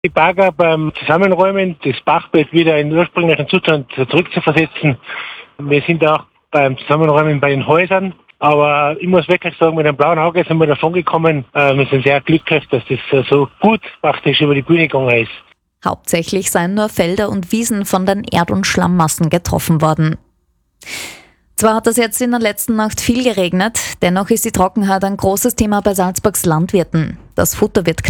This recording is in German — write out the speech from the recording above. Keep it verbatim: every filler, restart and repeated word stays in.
Die Bagger beim Zusammenräumen, das Bachbett wieder in den ursprünglichen Zustand zurückzuversetzen. Wir sind auch beim Zusammenräumen bei den Häusern. Aber ich muss wirklich sagen, mit einem blauen Auge sind wir davon gekommen. Wir sind sehr glücklich, dass das so gut praktisch über die Bühne gegangen ist. Hauptsächlich seien nur Felder und Wiesen von den Erd- und Schlammmassen getroffen worden. Zwar hat es jetzt in der letzten Nacht viel geregnet, dennoch ist die Trockenheit ein großes Thema bei Salzburgs Landwirten. Das Futter wird knapp.